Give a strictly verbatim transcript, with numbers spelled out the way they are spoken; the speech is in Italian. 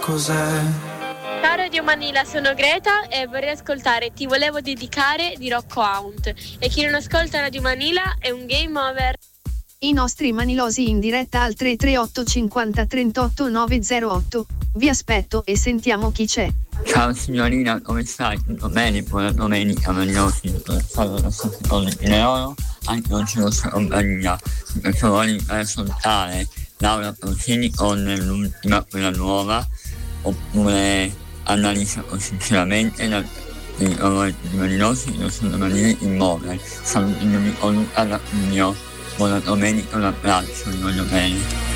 Cos'è? Ciao Radio Manila, sono Greta e vorrei ascoltare Ti volevo dedicare di Rocco Hunt. E chi non ascolta Radio Manila è un game over. I nostri manilosi in diretta al tre tre otto cinquanta trentotto novecentotto. Vi aspetto e sentiamo chi c'è. Ciao signorina, come stai? Tutto bene? Buona domenica, manilosi. Sono la seconda di Leone, anche oggi non c'è compagnia. Mi vuole ascoltare Laura Pausini con l'ultima, quella nuova, oppure Annalisa sinceramente la di Manilosi, io sono Manini Immobile, salutami con Luca da mio, buona domenica, un abbraccio, vi voglio bene.